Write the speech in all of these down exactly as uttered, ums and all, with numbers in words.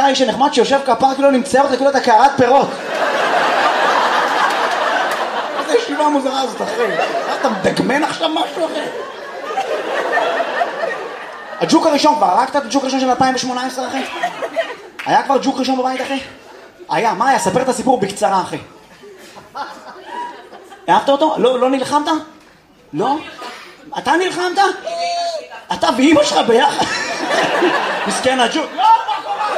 אתה האיש הנחמד שיושב כפר כאילו נמצא אותך כאילו אתה קערת פירות. איזה ישיבה מוזרה הזאת אחי. אתה מדגמן עכשיו משהו אחי? הג'וק הראשון כבר, הרגת את הג'וק הראשון של אלפיים שמונה עשרה אחי? היה כבר ג'וק ראשון בבית אחי? היה, מה היה? ספר את הסיפור בקצרה אחי. אהבת אותו? לא, לא נלחמת? לא? אתה נלחמת? אתה ואמא שלך ביחד? מסכן הג'וק. לא, מה קורה?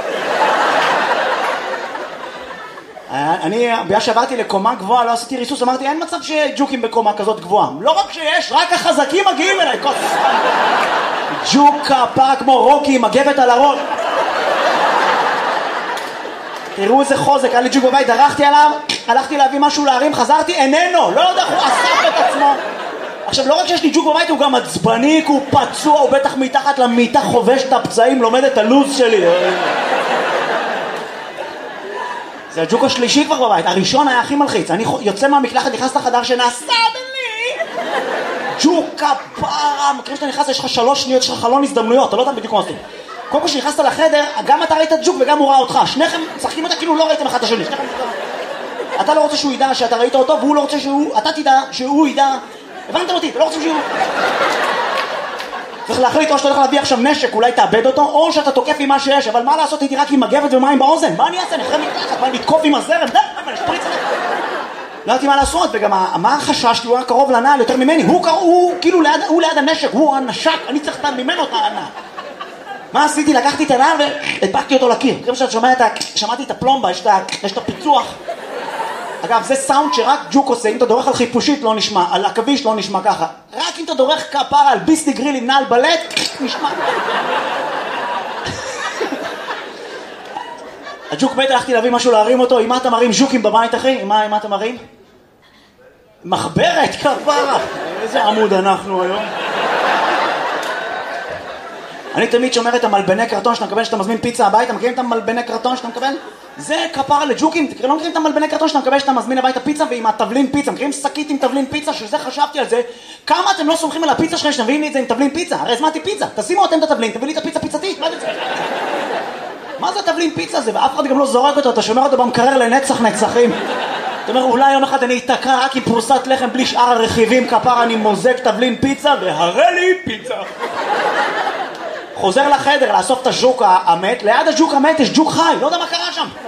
אני, בגלל שעברתי לקומה גבוהה, לא עשיתי ריסוס, אמרתי, אין מצב שג'וקים בקומה כזאת גבוהה. לא רק שיש, רק החזקים מגיעים אליי. ג'וק כפרה כמו רוקי, מגבת על הראש. תראו איזה חוזק, היה לי ג'וק בבית, דרכתי עליו, הלכתי להביא משהו להרים, חזרתי, איננו, לא יודע, הוא אסף את עצמו. עכשיו, לא רק שיש לי ג'וק בבית, הוא גם עצבני, הוא פצוע, הוא בטח מתחת למיטה חובש את הפצעים, לומד את הלוז שלי. זה הג'וק השלישי כבר בבית, הראשון היה הכי מלחיץ, אני יוצא מהמקלחת, נכנס לחדר שנעשה בלי ג'וק כפרה, מכירים שאתה נכנס, יש לך שלוש שניות, יש לך חלון הזדמנויות, אתה לא יודע בדיוק מה עושים. קודם כל שנכנסת לחדר, גם אתה ראית את ג'וק וגם הוא ראה אותך, שניכם צחקים אותה כאילו לא ראיתם אחד את השני, שניכם... אתה לא רוצה שהוא ידע שאתה ראית אותו, והוא לא רוצה שהוא... אתה תדע שהוא ידע... הבנתם אותי, אתה לא רוצים שהוא... צריך להחליט או שאתה הולך להביא עכשיו נשק, אולי תאבד אותו, או שאתה תוקף עם מה שיש, אבל מה לעשות איתי רק עם מגבת ומים באוזן? מה אני אעשה? נחרם מתחת, מה לתקוף עם הזרם? דה, מה, נשפריץ עליך. לא יודעתי מה לעשות, וגם מה החשש, הוא היה קרוב לנעל יותר ממני, הוא, הוא כאילו ליד, הוא ליד הנשק, הוא הנשק, אני צריך ממנו את הנעל. מה עשיתי? לקחתי את הנעל והדבקתי אותו לקיר. כמו שאת שומעת, שמעתי את הפלומבה, יש את הפיצוח. אגב, זה סאונד שרק ג'וק עושה, אם אתה דורך על חיפושית לא נשמע, על עכביש לא נשמע ככה. רק אם אתה דורך כפרה על ביסלי גריל עם נעל בלט, נשמע. הג'וק בית, הלכתי להביא משהו להרים אותו, עם מה אתה מרים ז'וקים בבית אחי? עם מה, עם מה אתה מרים? מחברת, כפרה. איזה עמוד אנחנו היום. אני תמיד שומר את המלבני קרטון שאתה מקבל, שאתה מזמין פיצה הביתה, מכירים את המלבני קרטון שאתה מקבל? זה כפרה לג'וקים, תקרא, לא מכירים את המלבני קרטון שאתה מקבל, שאתה מזמין הביתה פיצה ועם התבלין פיצה, מכירים שקית עם תבלין פיצה, שזה חשבתי על זה, כמה אתם לא סומכים על הפיצה שלכם שתביאים לי את זה עם תבלין פיצה? הרי הזמנתי פיצה, תשימו אתם את התבלין, תביא לי את הפיצה פיצתית, מה זה זה? מה זה התבלין פיצה הזה? ואף אחד גם לא זורק אותו, אתה שומר אותו במקרר לנצח נצחים. אתה אומר, אולי יום אחד אני אתקע רק עם פרוסת לחם בלי שאר הרכיבים, כפרה אני מוזג תבלין פיצה והראה לי פיצה. חוזר לחדר לאסוף את הג'וק המת, ליד הג'וק המת יש ג'וק חי, לא יודע מה קרה שם.